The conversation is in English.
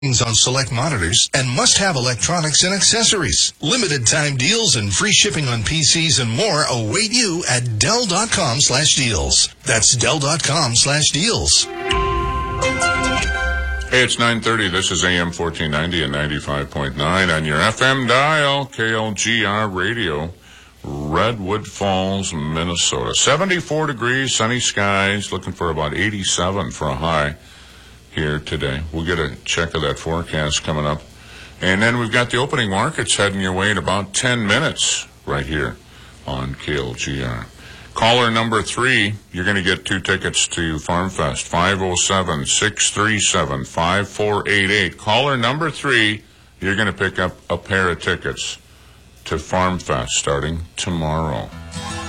on select monitors, and must-have electronics and accessories. Limited time deals and free shipping on PCs and more await you at Dell.com/deals. That's Dell.com/deals. Hey, it's 9:30. This is AM 1490 and 95.9 on your FM dial, KLGR Radio, Redwood Falls, Minnesota. 74 degrees, sunny skies, looking for about 87 for a high here today. We'll get a check of that forecast coming up. And then we've got the opening markets heading your way in about 10 minutes right here on KLGR. Caller number 3, you're going to get 2 tickets to Farm Fest, 507-637-5488. Caller number 3, you're going to pick up a pair of tickets to Farm Fest starting tomorrow.